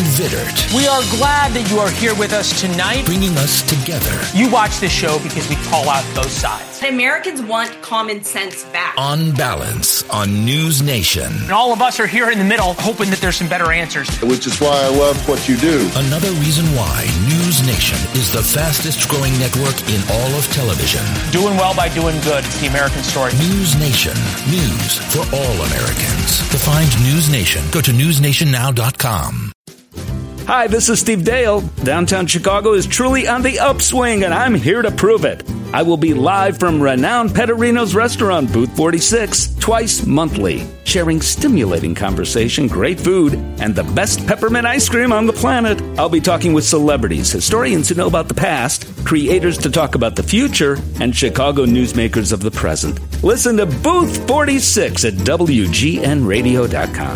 Vittert. We are glad that you are here with us tonight. Bringing us together. You watch this show because we call out both sides. Americans want common sense back. On Balance on News Nation. And all of us are here in the middle hoping that there's some better answers. Which is why I love what you do. Another reason why News Nation is the fastest growing network in all of television. Doing well by doing good. It's the American story. News Nation. News for all Americans. To find News Nation, go to newsnationnow.com. Hi, this is Steve Dale. Downtown Chicago is truly on the upswing, and I'm here to prove it. I will be live from renowned Petterino's restaurant, Booth 46, twice monthly, sharing stimulating conversation, great food, and the best peppermint ice cream on the planet. I'll be talking with celebrities, historians who know about the past, creators to talk about the future, and Chicago newsmakers of the present. Listen to Booth 46 at WGNradio.com.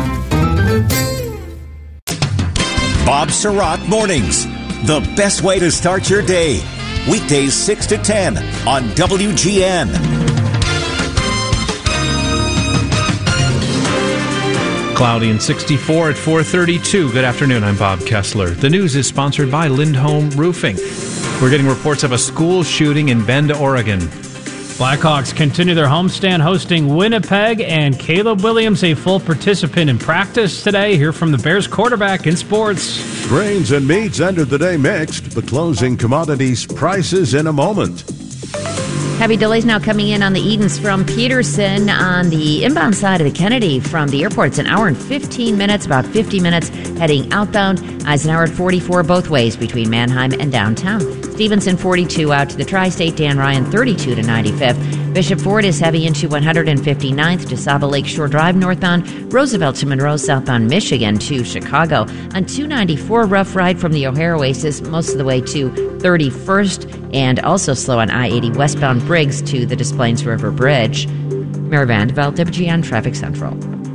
Bob Surratt Mornings, the best way to start your day. Weekdays 6 to 10 on WGN. Cloudy and 64 at 4:32. Good afternoon, I'm Bob Kessler. The news is sponsored by Lindholm Roofing. We're getting reports of a school shooting in Bend, Oregon. Blackhawks continue their homestand hosting Winnipeg, and Caleb Williams a full participant in practice today. Hear from the Bears quarterback in sports. Grains and meats ended the day mixed, but closing commodities prices in a moment. Heavy delays now coming in on the Edens from Peterson on the inbound side of the Kennedy from the airport. It's an hour and 15 minutes, about 50 minutes heading outbound. Eisenhower at 44 both ways between Manheim and downtown. Stevenson 42 out to the Tri-State. Dan Ryan 32 to 95th. Bishop Ford is heavy into 159th to Saba Lakeshore Drive northbound. Roosevelt to Monroe southbound Michigan to Chicago. On 294, rough ride from the O'Hare Oasis most of the way to 31st, and also slow on I-80 westbound Briggs to the Des Plaines River Bridge. Mary Vandeveld, WGN Traffic Central.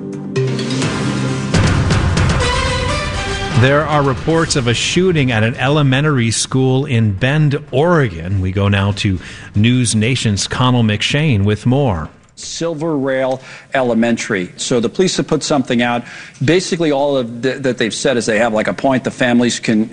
There are reports of a shooting at an elementary school in Bend, Oregon. We go now to News Nation's Connell McShane with more. Silver Rail Elementary. So the police have put something out. Basically, all of that they've said is they have like a point the families can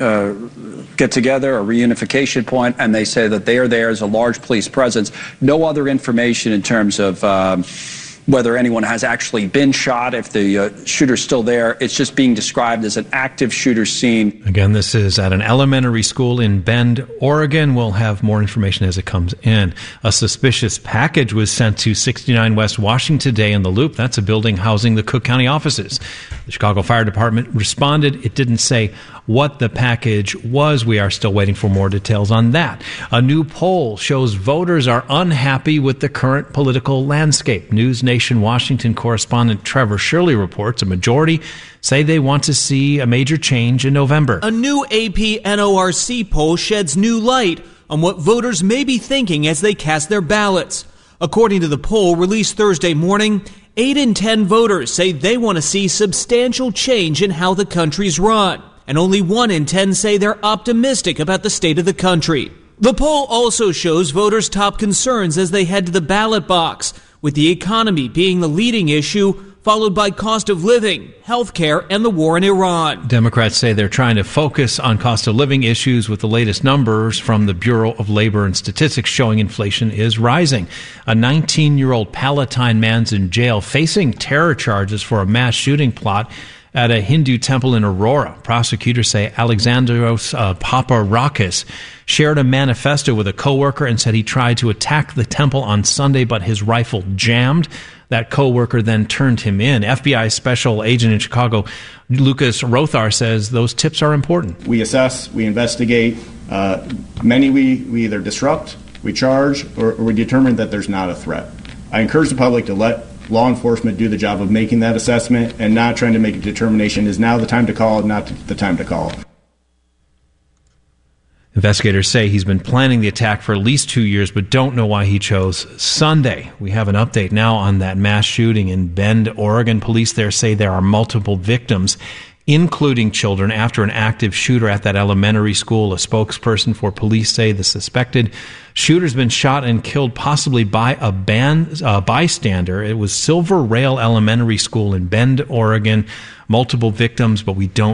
get together, a reunification point, and they say that they are there as a large police presence. No other information in terms of whether anyone has actually been shot, if the shooter's still there. It's just being described as an active shooter scene. Again, this is at an elementary school in Bend, Oregon. We'll have more information as it comes in. A suspicious package was sent to 69 West Washington today in the Loop. That's a building housing the Cook County offices. The Chicago Fire Department responded. It didn't say what the package was. We are still waiting for more details on that. A new poll shows voters are unhappy with the current political landscape. News Nation Washington correspondent Trevor Shirley reports a majority say they want to see a major change in November. A new AP NORC poll sheds new light on what voters may be thinking as they cast their ballots. According to the poll released Thursday morning, 8 in 10 voters say they want to see substantial change in how the country's run, and only 1 in 10 say they're optimistic about the state of the country. The poll also shows voters' top concerns as they head to the ballot box, with the economy being the leading issue, followed by cost of living, health care, and the war in Iran. Democrats say they're trying to focus on cost of living issues with the latest numbers from the Bureau of Labor and Statistics showing inflation is rising. A 19-year-old Palatine man's in jail facing terror charges for a mass shooting plot at a Hindu temple in Aurora. Prosecutors say Alexandros Paparakis shared a manifesto with a coworker and said he tried to attack the temple on Sunday, but his rifle jammed. That coworker then turned him in. FBI special agent in Chicago, Lucas Rothar, says those tips are important. We assess, we investigate. Many we either disrupt, we charge, or we determine that there's not a threat. I encourage the public to let law enforcement do the job of making that assessment and not trying to make a determination. Is now the time to call, not the time to call. Investigators say he's been planning the attack for at least 2 years, but don't know why he chose Sunday. We have an update now on that mass shooting in Bend, Oregon. Police there say there are multiple victims, including children, after an active shooter at that elementary school. A spokesperson for police say the suspected shooter's been shot and killed possibly by a bystander. It was Silver Rail Elementary School in Bend, Oregon. Multiple victims, but we don't